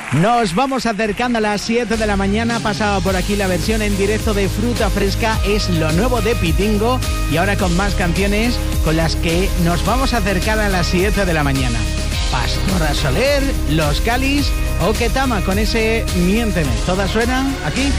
Nos vamos acercando a las 7 de la mañana. Ha pasado por aquí la versión en directo de Fruta Fresca. Es lo nuevo de Pitingo. Y ahora con más canciones con las que nos vamos a acercar a las 7 de la mañana. Pastora Soler, Los Calis o Ketama con ese Miénteme. Todas suenan aquí